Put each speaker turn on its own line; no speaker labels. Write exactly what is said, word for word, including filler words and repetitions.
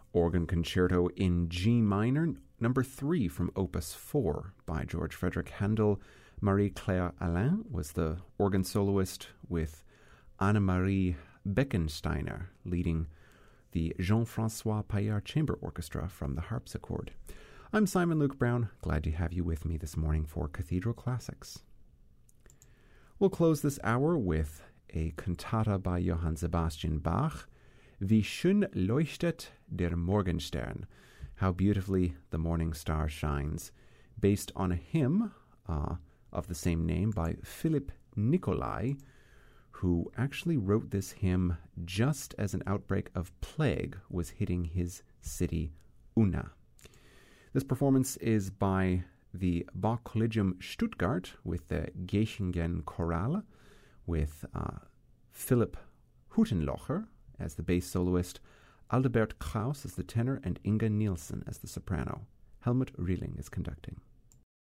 Organ Concerto in G minor, number three from Opus four by George Frederick Handel. Marie-Claire Alain was the organ soloist, with Annemarie Beckensteiner leading the Jean-Francois Paillard Chamber Orchestra from the harpsichord. I'm Simon Luke Brown, glad to have you with me this morning for Cathedral Classics. We'll close this hour with a cantata by Johann Sebastian Bach, Wie schön leuchtet der Morgenstern, How beautifully the morning star shines, based on a hymn uh, of the same name by Philipp Nicolai, who actually wrote this hymn just as an outbreak of plague was hitting his city, Unna. This performance is by the Bach Collegium Stuttgart with the Geichingen Chorale, with uh, Philipp Huttenlocher as the bass soloist, Aldebert Kraus as the tenor, and Inga Nielsen as the soprano. Helmut Rieling is conducting.